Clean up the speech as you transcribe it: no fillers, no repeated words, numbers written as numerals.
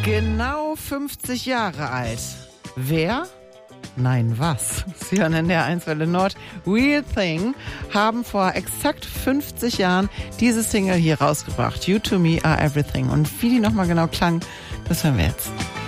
Genau 50 Jahre alt. Wer? Nein, was? Sie hören in der 1 Welle Nord. Real Thing haben vor exakt 50 Jahren diese Single hier rausgebracht. You to me are everything. Und wie die nochmal genau klang, das hören wir jetzt.